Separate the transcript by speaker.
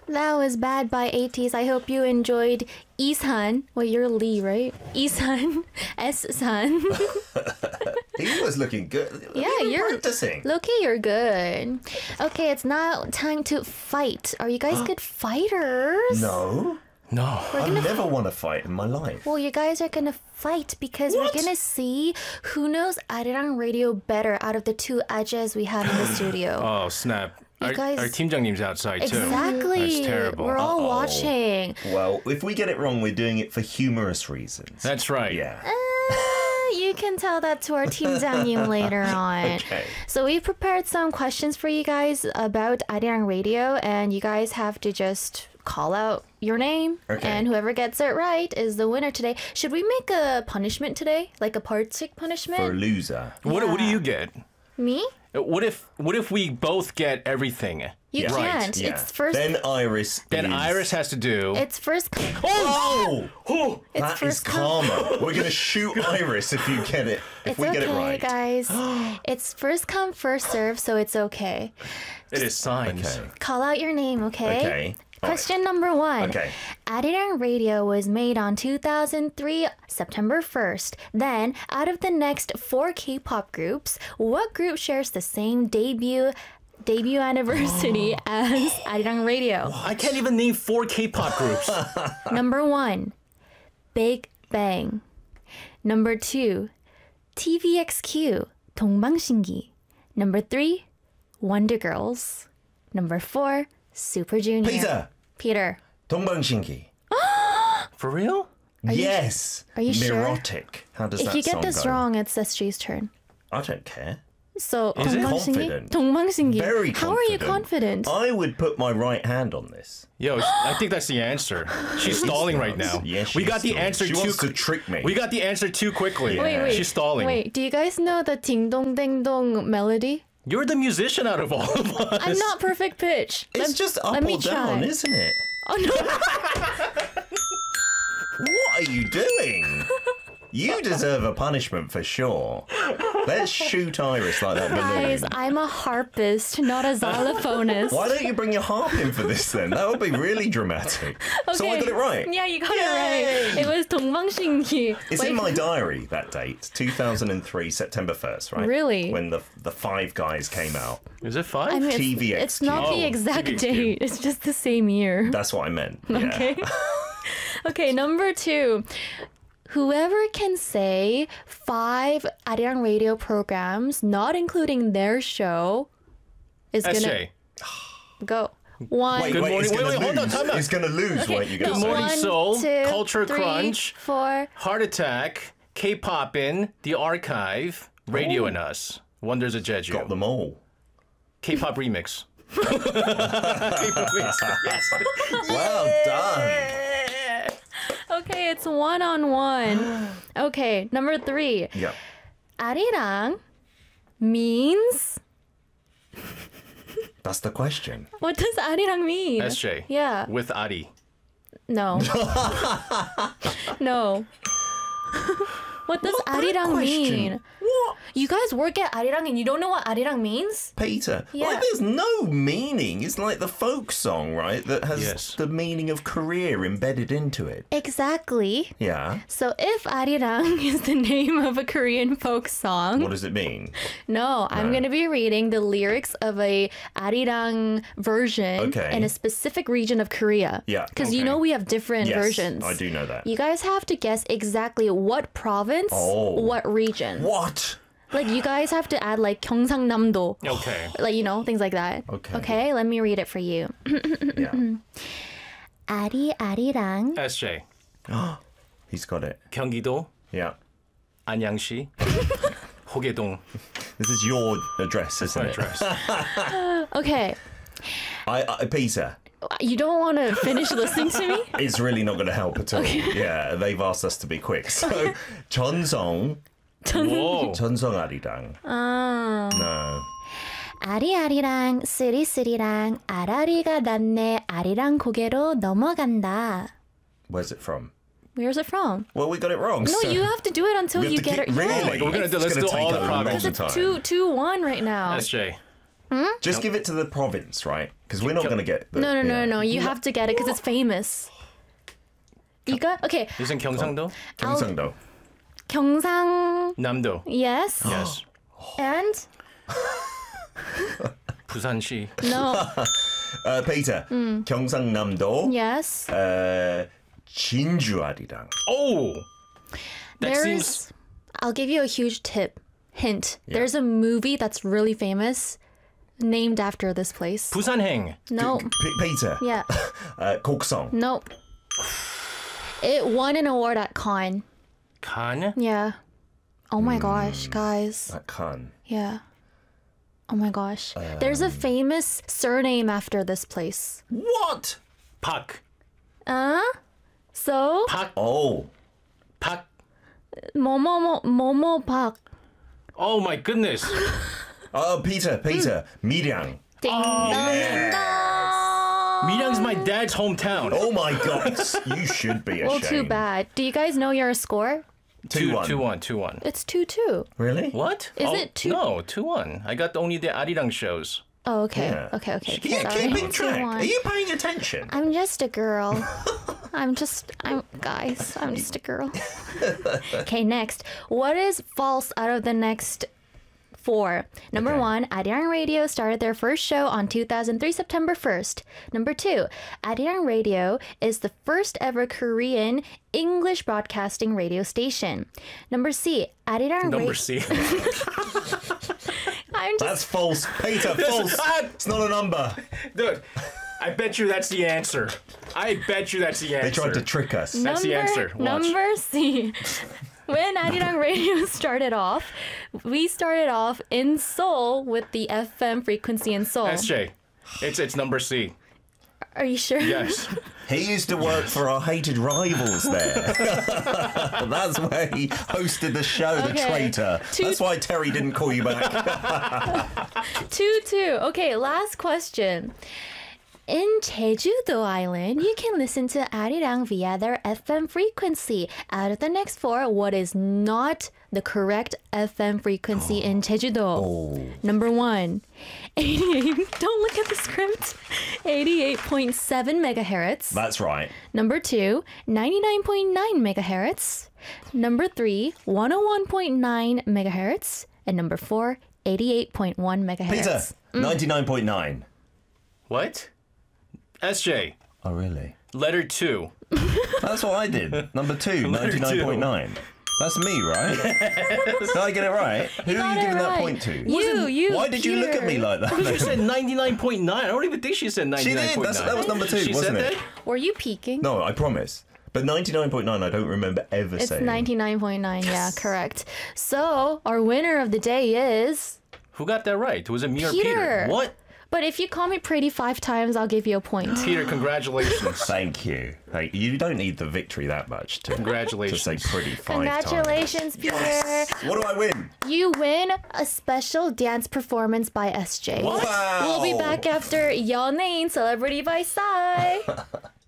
Speaker 1: That was Bad by ATEEZ. I hope you enjoyed Isan. Well, you're Lee, right? Isan. S-san.
Speaker 2: He was looking good.
Speaker 1: Yeah, you're
Speaker 2: practicing.
Speaker 1: Loki, you're good. Okay, it's now time to fight. Are you guys good fighters?
Speaker 2: No.
Speaker 3: No.
Speaker 2: I've never won a fight in my life.
Speaker 1: Well, you guys are gonna fight because
Speaker 2: What?
Speaker 1: we're gonna see who knows Arirang Radio better out of the two Ajes we had in the studio.
Speaker 3: Oh, snap. Our
Speaker 1: guys-
Speaker 3: 팀장님's outside too.
Speaker 1: Exactly.
Speaker 3: That's terrible.
Speaker 1: We're all
Speaker 2: Uh-oh.
Speaker 1: watching.
Speaker 2: Well, if we get it wrong, we're doing it for humorous reasons.
Speaker 3: That's right.
Speaker 2: Yeah.
Speaker 1: You can tell that to our 팀장님 later on.
Speaker 2: Okay.
Speaker 1: So we prepared some questions for you guys about Arirang Radio, and you guys have to just call out your name,
Speaker 2: Okay.
Speaker 1: and whoever gets it right is the winner today. Should we make a punishment today, like a partick punishment?
Speaker 2: For a loser.
Speaker 3: What do
Speaker 1: Yeah.
Speaker 3: you get?
Speaker 1: Me?
Speaker 3: What if we both get everything?
Speaker 1: You
Speaker 2: Yeah.
Speaker 1: can't.
Speaker 2: Yeah.
Speaker 1: It's first.
Speaker 2: Then Iris.
Speaker 3: Then
Speaker 2: is...
Speaker 3: Iris has to do.
Speaker 1: It's first.
Speaker 2: Oh!
Speaker 1: It's
Speaker 2: That is
Speaker 1: first come.
Speaker 2: karma. We're gonna shoot Iris if you get it. If
Speaker 1: It's
Speaker 2: we
Speaker 1: okay,
Speaker 2: get it right.
Speaker 1: guys. It's first come, first serve, so it's okay.
Speaker 3: It is signs.
Speaker 2: Okay.
Speaker 1: Call out your name, okay?
Speaker 2: Okay. All
Speaker 1: Question number 1.
Speaker 2: Okay.
Speaker 1: Arirang Radio was made on 2003, September 1st. Then, out of the next 4 K-pop groups, what group shares the same debut anniversary as Arirang Radio?
Speaker 3: I can't even name 4 K-pop groups.
Speaker 1: Number 1, Big Bang. Number 2, TVXQ, 동방신기. Number 3, Wonder Girls. Number 4, Super Junior. Peter.
Speaker 2: 동방신기.
Speaker 3: For real?
Speaker 2: Yes.
Speaker 1: Are you sure?
Speaker 2: Neurotic. How does
Speaker 1: If
Speaker 2: that
Speaker 1: you get
Speaker 2: song
Speaker 1: this
Speaker 2: go?
Speaker 1: wrong, it's SJ's turn.
Speaker 2: I don't care.
Speaker 1: So,
Speaker 3: Is it?
Speaker 2: Confident.
Speaker 1: 동방신기.
Speaker 2: Very
Speaker 1: How are you
Speaker 2: confident.
Speaker 1: confident?
Speaker 2: I would put my right hand on this.
Speaker 3: Yo, I think that's the answer. She's stalling right now.
Speaker 2: Yes,
Speaker 3: we
Speaker 2: she's
Speaker 3: got the
Speaker 2: stalling.
Speaker 3: answer
Speaker 2: She
Speaker 3: too
Speaker 2: wants to trick me.
Speaker 3: We got the answer too quickly.
Speaker 2: Yeah.
Speaker 1: Wait.
Speaker 3: She's stalling.
Speaker 1: Wait, do you guys know the Ding Dong Ding Dong melody?
Speaker 3: You're the musician out of all of us.
Speaker 1: I'm not perfect pitch.
Speaker 2: It's just up
Speaker 1: let me
Speaker 2: or down,
Speaker 1: try.
Speaker 2: isn't it?
Speaker 1: Oh no!
Speaker 2: What are you doing? You deserve a punishment for sure. Let's shoot Iris like that
Speaker 1: Guys,
Speaker 2: balloon.
Speaker 1: I'm a harpist, not a xylophonist.
Speaker 2: Why don't you bring your harp in for this then? That would be really dramatic. So I got it right.
Speaker 1: Yeah, you got
Speaker 2: Yay!
Speaker 1: it right. It was 동방신기.
Speaker 2: It's
Speaker 1: Wait,
Speaker 2: in my diary, that date, 2003, September 1st, right?
Speaker 1: Really?
Speaker 2: When the 5 guys came out.
Speaker 3: Is it 5?
Speaker 1: I mean,
Speaker 2: TVXQ.
Speaker 1: it's not the
Speaker 3: Oh,
Speaker 1: exact
Speaker 3: TVXQ.
Speaker 1: date. It's just the same year.
Speaker 2: That's what I meant. Yeah.
Speaker 1: Okay. Okay, number 2. Whoever can say 5 Arirang Radio programs, not including their show, is gonna
Speaker 3: SJ.
Speaker 1: go. 1.
Speaker 2: Wait,
Speaker 3: Good
Speaker 2: wait,
Speaker 3: morning.
Speaker 2: he's gonna
Speaker 3: Wait, hold on,
Speaker 2: lose.
Speaker 3: time out.
Speaker 2: He's going to lose, weren't you going to
Speaker 3: Good
Speaker 2: say?
Speaker 3: morning. Seoul,
Speaker 1: 2,
Speaker 3: Culture
Speaker 1: 3,
Speaker 3: Crunch.
Speaker 1: 4.
Speaker 3: Heart Attack, K-Popin, The Archive, Radio and Us, Wonders of Jeju,
Speaker 2: Got them all.
Speaker 3: K-Pop Remix. K-Pop Remix. Yes.
Speaker 2: Well done.
Speaker 1: Okay, it's 1-on-1. Okay, number 3.
Speaker 2: Yep.
Speaker 1: Arirang means...
Speaker 2: That's the question.
Speaker 1: What does Arirang mean?
Speaker 3: SJ.
Speaker 1: Yeah.
Speaker 3: With Ari.
Speaker 1: No. No. What does Arirang
Speaker 2: question.
Speaker 1: mean?
Speaker 2: What?
Speaker 1: You guys work at Arirang and you don't know what Arirang means?
Speaker 2: Peter.
Speaker 1: Yeah.
Speaker 2: Like, there's no meaning. It's like the folk song, right? That has
Speaker 3: Yes.
Speaker 2: the meaning of career embedded into it.
Speaker 1: Exactly.
Speaker 2: Yeah.
Speaker 1: So if Arirang is the name of a Korean folk song,
Speaker 2: What does it mean?
Speaker 1: no, I'm going to be reading the lyrics of a Arirang version
Speaker 2: Okay.
Speaker 1: in a specific region of Korea.
Speaker 2: Yeah,
Speaker 1: Because you
Speaker 2: okay.
Speaker 1: know we have different
Speaker 2: Yes,
Speaker 1: versions.
Speaker 2: I do know that.
Speaker 1: You guys have to guess exactly what province,
Speaker 2: Oh.
Speaker 1: what region.
Speaker 2: What?
Speaker 1: Like you guys have to add like 경상남도.
Speaker 3: Okay.
Speaker 1: Like, you know, things like that.
Speaker 2: Okay.
Speaker 1: Okay, let me read it for you.
Speaker 2: Yeah.
Speaker 1: 아리랑
Speaker 3: SJ.
Speaker 2: He's got it.
Speaker 3: 경기도,
Speaker 2: Yeah.
Speaker 3: 안양시, 호계동.
Speaker 2: This is your address, isn't it?
Speaker 3: Address.
Speaker 1: Okay,
Speaker 2: Peter,
Speaker 1: you don't want to finish listening to me?
Speaker 2: it's really not going to help at all. Yeah, they've asked us to be quick. So, 전성,
Speaker 3: Whoa.
Speaker 2: 전성 아리랑. No.
Speaker 1: 아리아리랑 쓰리쓰리랑 아라리가 났네 아리랑 고개로 넘어간다.
Speaker 2: Where's it from?
Speaker 1: Where's it from?
Speaker 2: Well, we got it wrong.
Speaker 1: No,
Speaker 2: so
Speaker 1: you have to do it until
Speaker 2: we have
Speaker 1: you
Speaker 2: to
Speaker 1: get
Speaker 2: keep-
Speaker 1: it.
Speaker 2: Really?
Speaker 1: Yeah.
Speaker 3: We're gonna
Speaker 2: It's
Speaker 3: do- let's
Speaker 2: gonna
Speaker 3: do
Speaker 2: take
Speaker 3: all
Speaker 2: a
Speaker 3: the
Speaker 2: long
Speaker 3: provinces.
Speaker 1: It's
Speaker 2: time.
Speaker 1: 2-1 right now.
Speaker 3: SJ.
Speaker 1: Hmm?
Speaker 2: Just give it to the province, right? Because we're not going to get the...
Speaker 1: No. You have to get it because it's famous. You got okay.
Speaker 3: Isn't 경상도?
Speaker 2: 경상도.
Speaker 1: 경상.
Speaker 3: 남도.
Speaker 1: Yes.
Speaker 3: Yes.
Speaker 1: And
Speaker 3: 부산시.
Speaker 1: no.
Speaker 2: Peter. 경상남도.
Speaker 1: Yes.
Speaker 2: 진주 아리랑.
Speaker 3: Oh. That
Speaker 1: There's.
Speaker 3: seems.
Speaker 1: I'll give you a huge hint.
Speaker 2: Yeah.
Speaker 1: There's a movie that's really famous, named after this place.
Speaker 3: 부산행.
Speaker 1: No.
Speaker 2: Peter.
Speaker 1: Yeah.
Speaker 2: 곡성.
Speaker 1: Nope. It won an award at Cannes.
Speaker 3: 간.
Speaker 1: Yeah. Oh my gosh, guys.
Speaker 2: At Cannes.
Speaker 1: Yeah. Oh my gosh. There's a famous surname after this place.
Speaker 2: What?
Speaker 3: 박.
Speaker 1: So
Speaker 3: 박.
Speaker 2: Oh.
Speaker 3: 박.
Speaker 1: Momo Park.
Speaker 3: Oh my goodness.
Speaker 2: Peter. 밀양.
Speaker 1: Ding dong ding dong.
Speaker 3: 밀양's my dad's hometown.
Speaker 2: Oh my God. You should be ashamed.
Speaker 1: Well, too bad. Do you guys know your score?
Speaker 2: 2-1.
Speaker 3: 2-1.
Speaker 1: It's 2-2.
Speaker 2: Really?
Speaker 3: What?
Speaker 1: Is it two-
Speaker 3: No, 2-1. I got only the Arirang shows.
Speaker 1: Oh, okay.
Speaker 2: Yeah.
Speaker 1: Okay.
Speaker 2: Yeah,
Speaker 1: Sorry.
Speaker 2: keeping track.
Speaker 1: 2-1.
Speaker 2: Are you paying attention?
Speaker 1: I'm just a girl. I'm just a girl. Okay, next. What is false out of the next four? Number
Speaker 2: Okay.
Speaker 1: 1, Arirang Radio started their first show on 2003, September 1st. Number 2, Arirang Radio is the first ever Korean English broadcasting radio station. Number C, Arirang
Speaker 3: Number
Speaker 1: Radio.
Speaker 3: C.
Speaker 1: I'm just
Speaker 2: That's false. Peter, false. It's not a number.
Speaker 3: Dude, I bet you that's the answer. I bet you that's the answer.
Speaker 2: They tried to trick us.
Speaker 3: That's the answer. Watch.
Speaker 1: Number C. When Arirang Radio started off, we started off in Seoul with the FM frequency in Seoul.
Speaker 3: SJ. It's number C.
Speaker 1: Are you sure?
Speaker 3: Yes.
Speaker 2: He used to work for our hated rivals there. That's where he hosted the show, The
Speaker 1: Okay.
Speaker 2: Traitor. That's why Terry didn't call you back.
Speaker 1: 2-2. Okay, last question. In Jeju-do Island, you can listen to Arirang via their FM frequency. Out of the next four, what is not the correct FM frequency in Jeju-do? Number 1, 88. Don't look at the script. 88.7 megahertz.
Speaker 2: That's right.
Speaker 1: Number 2, 99.9 megahertz. Number 3, 101.9 megahertz. And number 4, 88.1 megahertz.
Speaker 2: Peter, 99.9.
Speaker 3: What? SJ.
Speaker 2: Oh, really?
Speaker 3: Letter 2.
Speaker 2: That's what I did. Number 2,
Speaker 3: Letter
Speaker 2: 99.9. That's me, right? Did I get it right? Who are
Speaker 1: got
Speaker 2: you
Speaker 1: it
Speaker 2: giving that
Speaker 1: right.
Speaker 2: point to?
Speaker 1: You.
Speaker 2: Why did you look at me
Speaker 1: Peter.
Speaker 2: like
Speaker 3: You
Speaker 2: that?
Speaker 3: said 99.9. I don't even think she said 99.9.
Speaker 2: She did. That was number 2,
Speaker 3: She
Speaker 2: wasn't
Speaker 3: said
Speaker 2: it?
Speaker 3: that?
Speaker 1: Were you peeking?
Speaker 2: No, I promise. But 99.9, I don't remember ever
Speaker 1: It's
Speaker 2: saying.
Speaker 1: 99.9. Yeah, correct. So, our winner of the day is...
Speaker 3: Who got that right? Was it me or
Speaker 1: Peter.
Speaker 3: Peter? What?
Speaker 1: But if you call me pretty 5 times, I'll give you a point.
Speaker 3: Peter, congratulations.
Speaker 2: Thank you. Hey, you don't need the victory that much to
Speaker 3: Congratulations.
Speaker 2: say pretty 5
Speaker 1: Congratulations, Peter.
Speaker 2: times. What do I win?
Speaker 1: You win a special dance performance by SJ.
Speaker 2: Wow.
Speaker 1: We'll be back after 연예인 Celebrity by Psy.